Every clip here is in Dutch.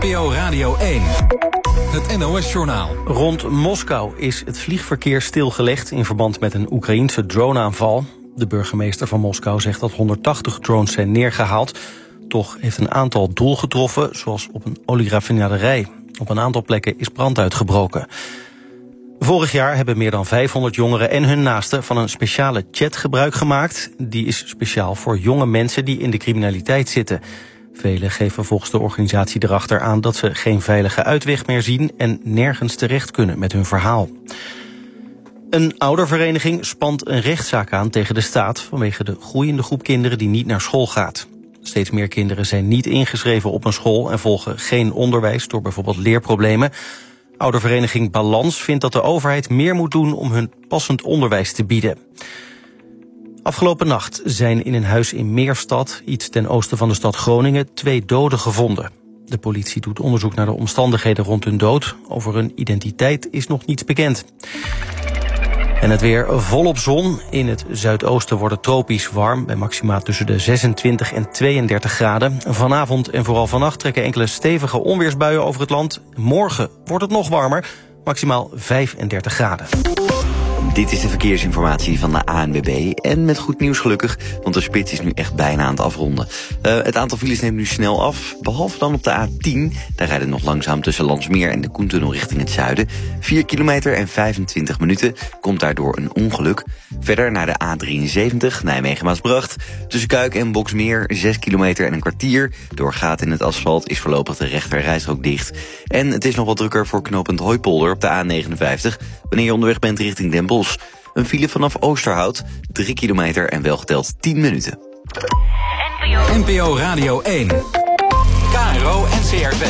NPO Radio 1. Het NOS-journaal. Rond Moskou is het vliegverkeer stilgelegd in verband met een Oekraïense droneaanval. De burgemeester van Moskou zegt dat 180 drones zijn neergehaald. Toch heeft een aantal doel getroffen, zoals op een olieraffinaderij. Op een aantal plekken is brand uitgebroken. Vorig jaar hebben meer dan 500 jongeren en hun naasten van een speciale chat gebruik gemaakt. Die is speciaal voor jonge mensen die in de criminaliteit zitten. Velen geven volgens de organisatie erachter aan dat ze geen veilige uitweg meer zien en nergens terecht kunnen met hun verhaal. Een oudervereniging spant een rechtszaak aan tegen de staat vanwege de groeiende groep kinderen die niet naar school gaat. Steeds meer kinderen zijn niet ingeschreven op een school en volgen geen onderwijs door bijvoorbeeld leerproblemen. Oudervereniging Balans vindt dat de overheid meer moet doen om hun passend onderwijs te bieden. Afgelopen nacht zijn in een huis in Meerstad, iets ten oosten van de stad Groningen, 2 doden gevonden. De politie doet onderzoek naar de omstandigheden rond hun dood. Over hun identiteit is nog niets bekend. En het weer volop zon. In het zuidoosten wordt het tropisch warm, bij maxima tussen de 26 en 32 graden. Vanavond en vooral vannacht trekken enkele stevige onweersbuien over het land. Morgen wordt het nog warmer, maximaal 35 graden. Dit is de verkeersinformatie van de ANWB. En met goed nieuws gelukkig, want de spits is nu echt bijna aan het afronden. Het aantal files neemt nu snel af, behalve dan op de A10. Daar rijden nog langzaam tussen Landsmeer en de Koentunnel richting het zuiden. 4 kilometer en 25 minuten, komt daardoor een ongeluk. Verder naar de A73, Nijmegen-Maasbracht. Tussen Kuik en Boksmeer, 6 kilometer en een kwartier. Door gaten in het asfalt is voorlopig de rechterrijstrook dicht. En het is nog wat drukker voor knooppunt Hooipolder op de A59... wanneer je onderweg bent richting Den Bosch. Een file vanaf Oosterhout, 3 kilometer en wel geteld 10 minuten. NPO Radio 1. KRO NCRV.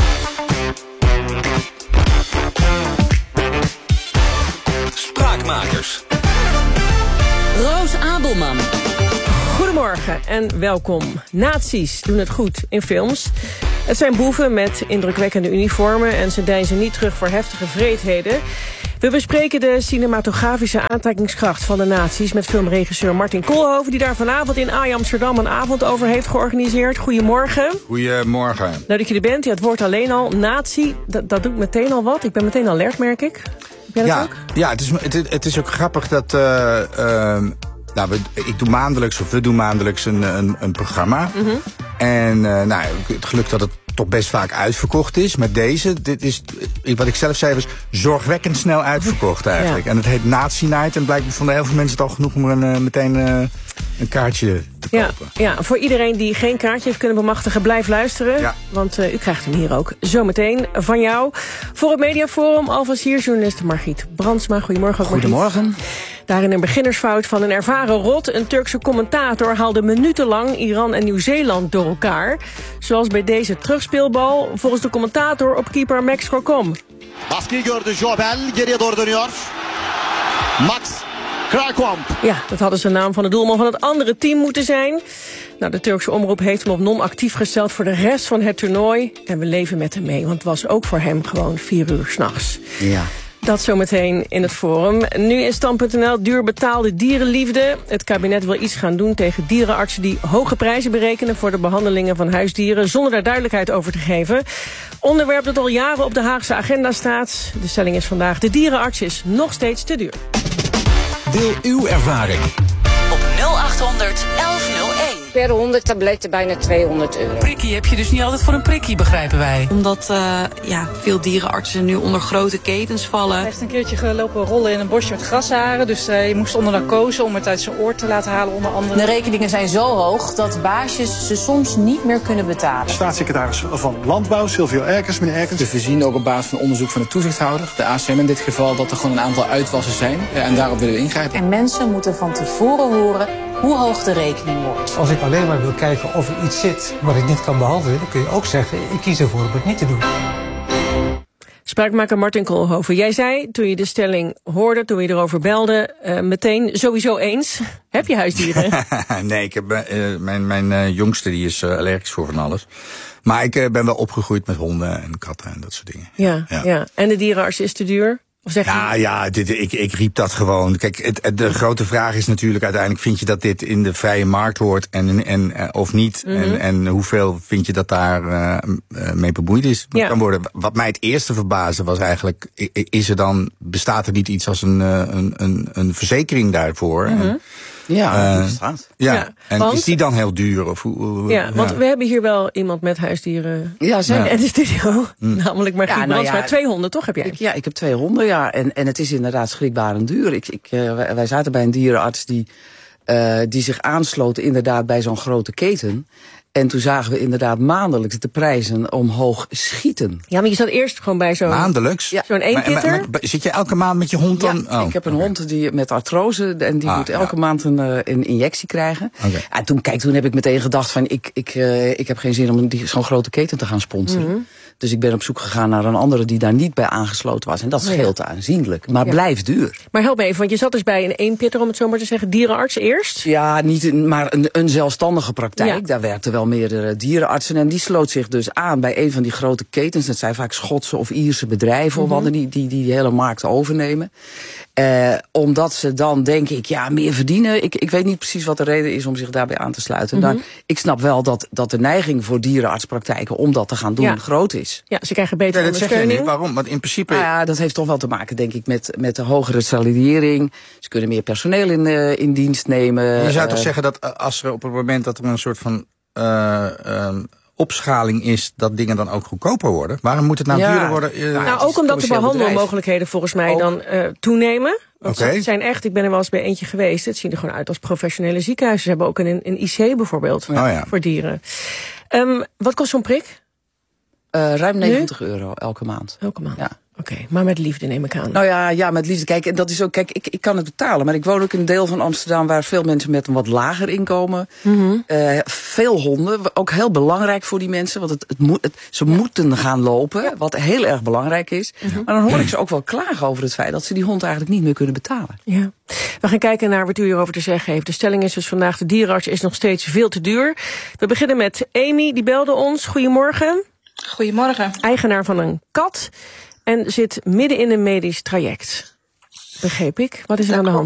Spraakmakers. Roos Abelman. Goedemorgen en welkom. Nazi's doen het goed in films. Het zijn boeven met indrukwekkende uniformen en ze deinzen niet terug voor heftige wreedheden. We bespreken de cinematografische aantrekkingskracht van de nazi's met filmregisseur Martin Koolhoven, die daar vanavond in AI Amsterdam een avond over heeft georganiseerd. Goedemorgen. Goedemorgen. Leuk dat je er bent. Ja, het woord alleen al, nazi, dat doet meteen al wat. Ik ben meteen alert, merk ik. Heb jij dat ook? Ja, het is ook grappig dat... ik doe maandelijks, of we doen maandelijks een programma. Mm-hmm. En het geluk dat het toch best vaak uitverkocht is. Met deze, dit is, wat ik zelf zei, was zorgwekkend snel uitverkocht eigenlijk. Ja. En het heet Nazi Night. En blijkbaar vonden heel veel mensen het al genoeg om er meteen een kaartje te kopen. Ja, voor iedereen die geen kaartje heeft kunnen bemachtigen, blijf luisteren. Ja. Want u krijgt hem hier ook zometeen van jou. Voor het Mediaforum, alvast hier journalist Margriet Brandsma. Goedemorgen. Goedemorgen. Daarin een beginnersfout van een ervaren rot. Een Turkse commentator haalde minutenlang Iran en Nieuw-Zeeland door elkaar. Zoals bij deze terugspeelbal, volgens de commentator op keeper Max Korkom. Baskıyı gördü Jobel, geriye doğru dönüyor. Max Krakamp. Ja, dat hadden ze de naam van de doelman van het andere team moeten zijn. Nou, de Turkse omroep heeft hem op non-actief gesteld voor de rest van het toernooi. En we leven met hem mee, want het was ook voor hem gewoon 4 uur 's nachts. Ja. Dat zometeen in het forum. Nu is Stand.nl duur betaalde dierenliefde. Het kabinet wil iets gaan doen tegen dierenartsen die hoge prijzen berekenen voor de behandelingen van huisdieren, zonder daar duidelijkheid over te geven. Onderwerp dat al jaren op de Haagse agenda staat. De stelling is vandaag: de dierenarts is nog steeds te duur. Deel uw ervaring op 0800 1101. Per 100 tabletten bijna €200. Prikkie heb je dus niet altijd voor een prikkie, begrijpen wij. Omdat veel dierenartsen nu onder grote ketens vallen. Hij heeft een keertje gelopen rollen in een bosje met grasharen. Dus je moest onder narcose om het uit zijn oor te laten halen, onder andere. De rekeningen zijn zo hoog dat baasjes ze soms niet meer kunnen betalen. Staatssecretaris van Landbouw, Silvio Erkens, meneer Erkens. We voorzien ook op basis van onderzoek van de toezichthouder, de ACM in dit geval, dat er gewoon een aantal uitwassen zijn. En daarop willen we ingrijpen. En mensen moeten van tevoren horen hoe hoog de rekening wordt. Als ik alleen maar wil kijken of er iets zit wat ik niet kan behandelen, dan kun je ook zeggen, ik kies ervoor om het niet te doen. Spraakmaker Martin Koolhoven, jij zei toen je de stelling hoorde, toen je erover belde, meteen sowieso eens. Heb je huisdieren? Nee, ik heb mijn jongste die is allergisch voor van alles. Maar ik ben wel opgegroeid met honden en katten en dat soort dingen. Ja. En de dierenarts is te duur? Of zeg je... Ik riep dat gewoon. Kijk, de grote vraag is natuurlijk uiteindelijk... vind je dat dit in de vrije markt hoort of niet? Mm-hmm. En hoeveel vind je dat daar mee bemoeid is? Kan worden. Wat mij het eerste verbaasde was eigenlijk... bestaat er niet iets als een verzekering daarvoor? Mm-hmm. Ja, die bestaat. Want, is die dan heel duur? Want we hebben hier wel iemand met huisdieren in de studio. Namelijk Margriet Brandsma. 2 honden, toch heb jij? Ik heb 2 honden, ja. En het is inderdaad schrikbarend duur. Wij zaten bij een dierenarts die zich aansloot inderdaad bij zo'n grote keten. En toen zagen we inderdaad maandelijks de prijzen omhoog schieten. Ja, maar je zat eerst gewoon bij zo'n... Maandelijks? Ja. Zo'n eenpitter? Maar zit je elke maand met je hond dan? Ja, ik heb een hond met artrose en die moet elke maand een injectie krijgen. Okay. En toen heb ik meteen gedacht van ik heb geen zin om zo'n grote keten te gaan sponsoren. Mm-hmm. Dus ik ben op zoek gegaan naar een andere die daar niet bij aangesloten was. En dat scheelt aanzienlijk, maar blijft duur. Maar help me even, want je zat dus bij een eenpitter, om het zo maar te zeggen, dierenarts eerst? Ja, maar een zelfstandige praktijk. Ja. Daar werkten wel meerdere dierenartsen. En die sloot zich dus aan bij een van die grote ketens. Dat zijn vaak Schotse of Ierse bedrijven of anderen die hele markt overnemen. Omdat ze dan, denk ik, meer verdienen. Ik weet niet precies wat de reden is om zich daarbij aan te sluiten. Mm-hmm. Ik snap wel dat de neiging voor dierenartspraktijken om dat te gaan doen groot is. Ja, ze krijgen betere ondersteuning. Dat zeg je niet. Waarom? Want in principe... Ja, dat heeft toch wel te maken, denk ik, met de hogere salariering. Ze kunnen meer personeel in dienst nemen. Je zou toch zeggen dat als er op het moment dat er een soort van... opschaling is dat dingen dan ook goedkoper worden. Waarom moet het nou duurder worden? Ook omdat de behandelmogelijkheden volgens mij dan toenemen. Want ze zijn echt, ik ben er wel eens bij eentje geweest. Het zien er gewoon uit als professionele ziekenhuizen. Ze hebben ook een IC bijvoorbeeld voor dieren. Wat kost zo'n prik? Ruim €90 elke maand. Elke maand? Ja. Oké, maar met liefde neem ik aan. Nou ja, met liefde. Kijk, en dat is ook, ik kan het betalen, maar ik woon ook in een deel van Amsterdam waar veel mensen met een wat lager inkomen. Mm-hmm. Veel honden, ook heel belangrijk voor die mensen, want ze moeten gaan lopen, wat heel erg belangrijk is. Mm-hmm. Maar dan hoor ik ze ook wel klagen over het feit dat ze die hond eigenlijk niet meer kunnen betalen. Ja. We gaan kijken naar wat u hierover te zeggen heeft. De stelling is dus vandaag: de dierenarts is nog steeds veel te duur. We beginnen met Amy, die belde ons. Goedemorgen. Goedemorgen. Eigenaar van een kat. En zit midden in een medisch traject. Begreep ik. Wat is er aan de hand?